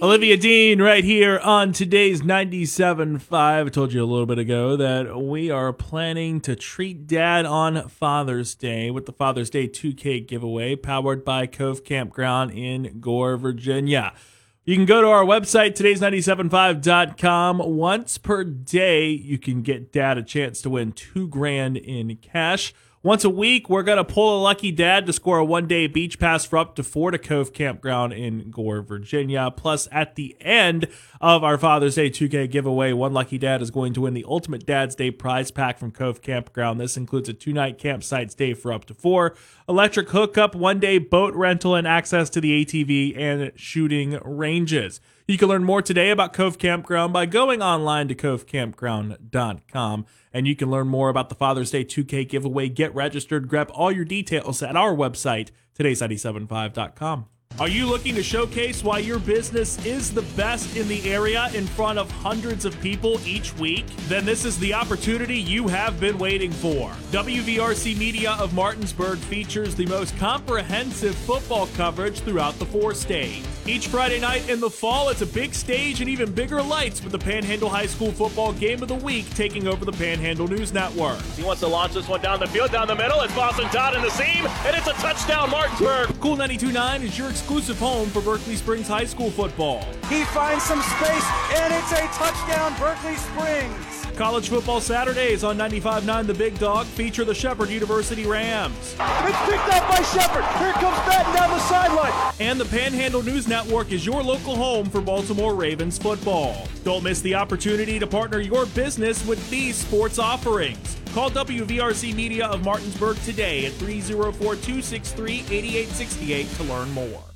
Olivia Dean right here on today's 97.5. I told you a little bit ago that we are planning to treat Dad on Father's Day with the Father's Day 2K giveaway powered by Cove Campground in Gore, Virginia. You can go to our website, todays975.com. Once per day, you can get Dad a chance to win $2,000 in cash. Once a week, we're going to pull a lucky dad to score a one-day beach pass for up to 4 to Cove Campground in Gore, Virginia. Plus, at the end of our Father's Day 2K giveaway, one lucky dad is going to win the Ultimate Dad's Day prize pack from Cove Campground. This includes a 2-night campsite stay for up to 4, electric hookup, one-day boat rental, and access to the ATV and shooting ranges. You can learn more today about Cove Campground by going online to covecampground.com. And you can learn more about the Father's Day 2K giveaway. Get registered. Grab all your details at our website, todays975.com. Are you looking to showcase why your business is the best in the area in front of hundreds of people each week? Then this is the opportunity you have been waiting for. WVRC Media of Martinsburg features the most comprehensive football coverage throughout the 4 states. Each Friday night in the fall, it's a big stage and even bigger lights with the Panhandle High School Football Game of the Week taking over the Panhandle News Network. He wants to launch this one down the field, down the middle. It's Boston Todd in the seam, and it's a touchdown, Martinsburg. Cool 92.9 is your exclusive home for Berkeley Springs High School football. He finds some space, and it's a touchdown, Berkeley Springs. College football Saturdays on 95.9 The Big Dog feature the Shepherd University Rams. It's picked up by Shepherd. Here comes Batten down the sideline. And the Panhandle News Network is your local home for Baltimore Ravens football. Don't miss the opportunity to partner your business with these sports offerings. Call WVRC Media of Martinsburg today at 304-263-8868 to learn more.